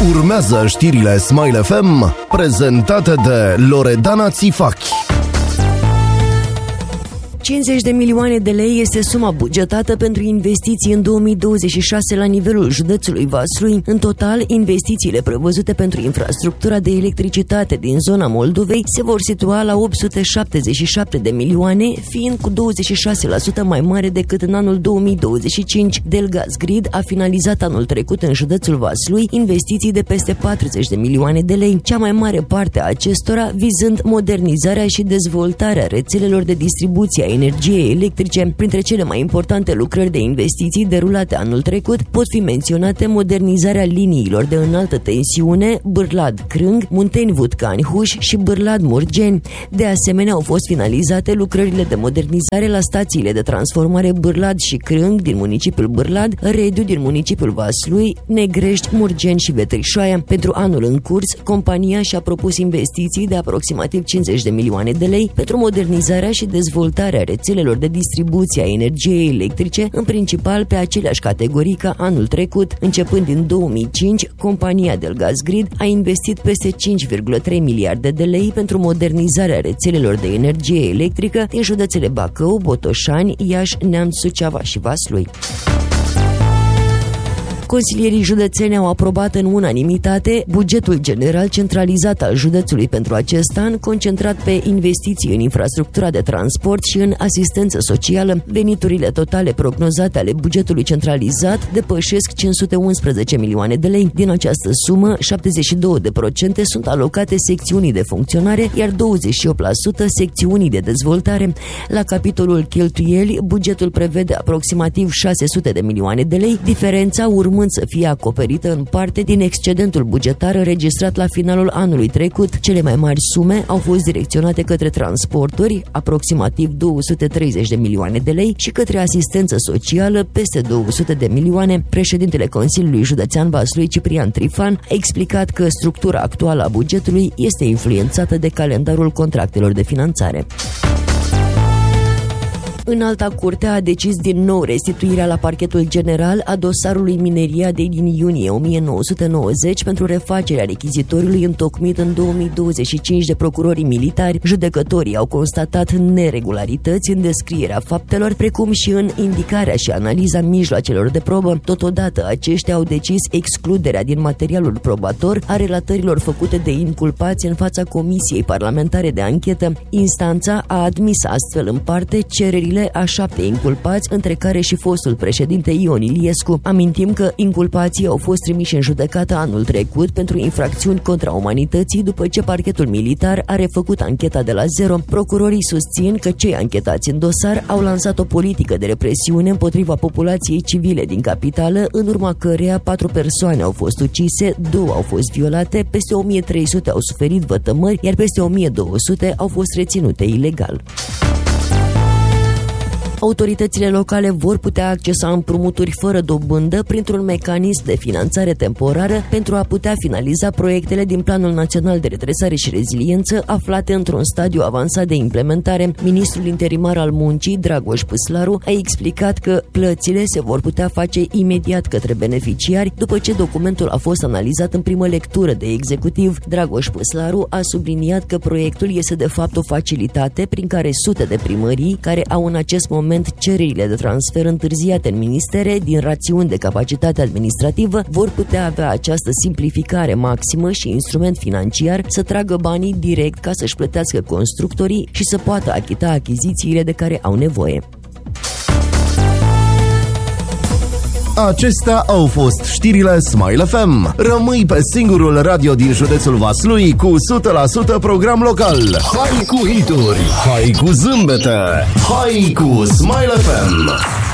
Urmează știrile Smile FM, prezentate de Loredana Țifachi. 50 de milioane de lei este suma bugetată pentru investiții în 2026 la nivelul județului Vaslui. În total, investițiile prevăzute pentru infrastructura de electricitate din zona Moldovei se vor situa la 877 de milioane, fiind cu 26% mai mare decât în anul 2025. Delgaz Grid a finalizat anul trecut în județul Vaslui investiții de peste 40 de milioane de lei, cea mai mare parte a acestora vizând modernizarea și dezvoltarea rețelelor de distribuție a energiei electrice. Printre cele mai importante lucrări de investiții derulate anul trecut pot fi menționate modernizarea liniilor de înaltă tensiune Bârlad-Crâng, Munteni-Vutcani-Huș și Bârlad-Murgeni. De asemenea, au fost finalizate lucrările de modernizare la stațiile de transformare Bârlad și Crâng din municipiul Bârlad, Rediu din municipiul Vaslui, Negrești, Murgeni și Vetrișoaia. Pentru anul în curs, compania și-a propus investiții de aproximativ 50 de milioane de lei pentru modernizarea și dezvoltarea rețelelor de distribuție a energiei electrice, în principal pe aceleași categorii ca anul trecut. Începând din 2005, compania Delgaz Grid a investit peste 5,3 miliarde de lei pentru modernizarea rețelelor de energie electrică din județele Bacău, Botoșani, Iași, Neamț, Suceava și Vaslui. Consilierii județeni au aprobat în unanimitate bugetul general centralizat al județului pentru acest an, concentrat pe investiții în infrastructura de transport și în asistență socială. Veniturile totale prognozate ale bugetului centralizat depășesc 511 milioane de lei. Din această sumă, 72% sunt alocate secțiunii de funcționare, iar 28% secțiunii de dezvoltare. La capitolul cheltuieli, bugetul prevede aproximativ 600 de milioane de lei, diferența urmând să fie acoperită în parte din excedentul bugetar înregistrat la finalul anului trecut. Cele mai mari sume au fost direcționate către transporturi, aproximativ 230 de milioane de lei, și către asistență socială, peste 200 de milioane. Președintele Consiliului Județean Vaslui, Ciprian Trifan, a explicat că structura actuală a bugetului este influențată de calendarul contractelor de finanțare. Înalta Curte a decis din nou restituirea la parchetul general a dosarului Mineriadei din iunie 1990 pentru refacerea rechizitoriului întocmit în 2025 de procurorii militari. Judecătorii au constatat neregularități în descrierea faptelor, precum și în indicarea și analiza mijloacelor de probă. Totodată, aceștia au decis excluderea din materialul probator a relatărilor făcute de inculpați în fața Comisiei Parlamentare de Anchetă. Instanța a admis astfel în parte cererile a 7 inculpați, între care și fostul președinte Ion Iliescu. Amintim că inculpații au fost trimiși în judecată anul trecut pentru infracțiuni contra umanității după ce parchetul militar a refăcut ancheta de la zero. Procurorii susțin că cei anchetați în dosar au lansat o politică de represiune împotriva populației civile din capitală, în urma căreia 4 persoane au fost ucise, 2 au fost violate, peste 1300 au suferit vătămări, iar peste 1200 au fost reținute ilegal. Autoritățile locale vor putea accesa împrumuturi fără dobândă printr-un mecanism de finanțare temporară pentru a putea finaliza proiectele din Planul Național de Redresare și Reziliență aflate într-un stadiu avansat de implementare. Ministrul interimar al muncii, Dragoș Păslaru, a explicat că plățile se vor putea face imediat către beneficiari după ce documentul a fost analizat în primă lectură de executiv. Dragoș Păslaru a subliniat că proiectul este de fapt o facilitate prin care sute de primării care au în acest moment cererile de transfer întârziate în ministere din rațiuni de capacitate administrativă vor putea avea această simplificare maximă și instrument financiar să tragă banii direct ca să-și plătească constructorii și să poată achita achizițiile de care au nevoie. Acestea au fost știrile Smile FM. Rămâi pe singurul radio din județul Vaslui cu 100% program local. Hai cu hituri, hai cu zâmbete, hai cu Smile FM.